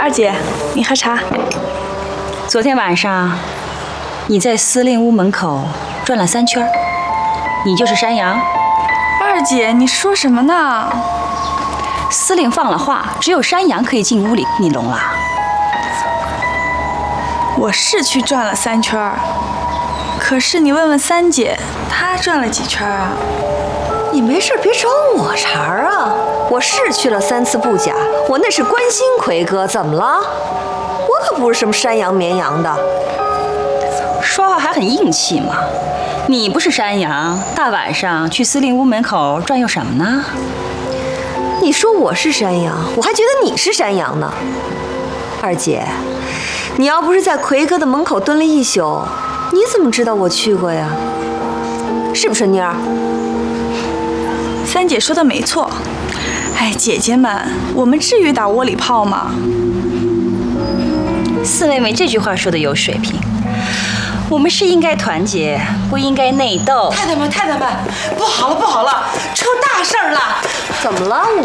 二姐，你喝茶。 昨天晚上，你在司令屋门口转了3圈，你就是山羊。 二姐，你说什么呢？ 司令放了话，只有山羊可以进屋里，你聋了？ 我是去转了3圈，可是你问问三姐，她转了几圈啊？ 你没事别找我茬儿啊！我是去了3次不假，我那是关心奎哥，怎么了？我可不是什么山羊绵羊的。 说话还很硬气嘛！你不是山羊，大晚上去司令屋门口转悠什么呢？ 你说我是山羊，我还觉得你是山羊呢。二姐，你要不是在奎哥的门口蹲了1宿，你怎么知道我去过呀？是不是妮儿？ 三姐说的没错。哎，姐姐们，我们至于打窝里炮吗？ 四妹妹这句话说的有水平。我们是应该团结，不应该内斗。 太太们，不好了，出大事儿了！ 怎么了？